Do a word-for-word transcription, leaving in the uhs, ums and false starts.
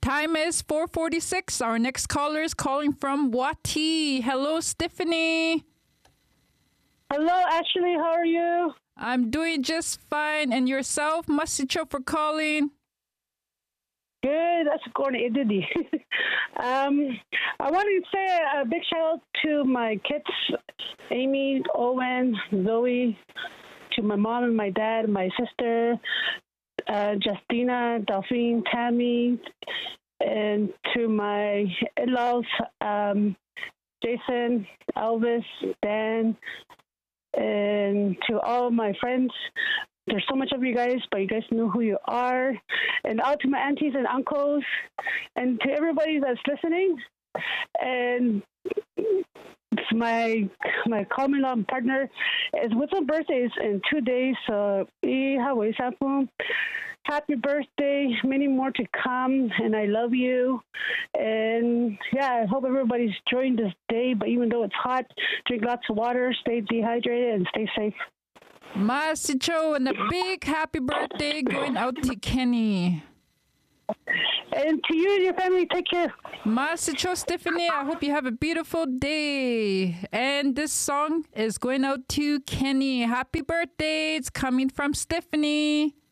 Time is four forty-six. Our next caller is calling from Wati. Hello, Stephanie. Hello, Ashley. How are you? I'm doing just fine. And yourself? Masicho for calling. Good. That's going to Ididi. um, I wanted to say a big shout out to my kids, Amy, Owen, Zoe, to my mom and my dad, my sister, uh, Justina, Delphine, Tammy, and to my in-laws, um, Jason, Elvis, Dan, and to all my friends. There's so much of you guys, but you guys know who you are. And out to my aunties and uncles, and to everybody that's listening. And my my common law partner is with her birthdays in two days. So happy birthday, many more to come, and I love you. And yeah, I hope everybody's enjoying this day. But even though it's hot, drink lots of water, stay dehydrated, and stay safe. Masicho, and a big happy birthday going out to Kenny. And to you and your family, take care. Masicho, Stephanie, I hope you have a beautiful day. And this song is going out to Kenny. Happy birthday. It's coming from Stephanie.